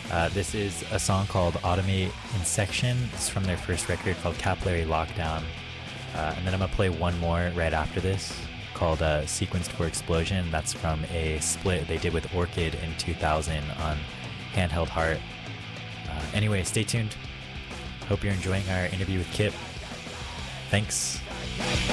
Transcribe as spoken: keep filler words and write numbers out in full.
Uh, this is a song called Automate in Section. It's from their first record called Capillary Lockdown. Uh, and then I'm going to play one more right after this called uh, Sequenced for Explosion. That's from a split they did with Orchid in two thousand on Handheld Heart. Uh, anyway, stay tuned. Hope you're enjoying our interview with Kip. Thanks.